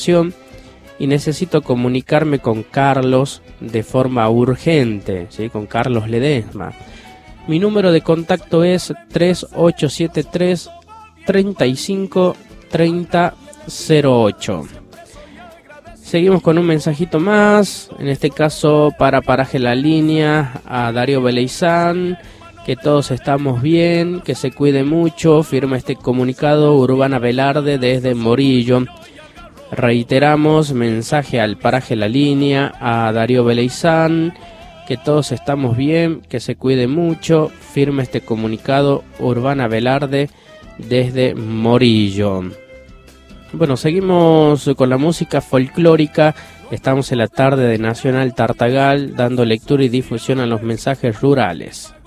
y necesito comunicarme con Carlos de forma urgente, ¿sí? Con Carlos Ledesma. Mi número de contacto es 3873 35 30 08. Seguimos con un mensajito más, en este caso para Paraje La Línea, a Darío Beleizán, que todos estamos bien, que se cuide mucho, firma este comunicado Urbana Velarde desde Morillo. Reiteramos, mensaje al Paraje La Línea, a Darío Beleizán, que todos estamos bien, que se cuide mucho, firma este comunicado Urbana Velarde desde Morillo. Bueno, seguimos con la música folclórica, estamos en la tarde de Nacional Tartagal, dando lectura y difusión a los mensajes rurales.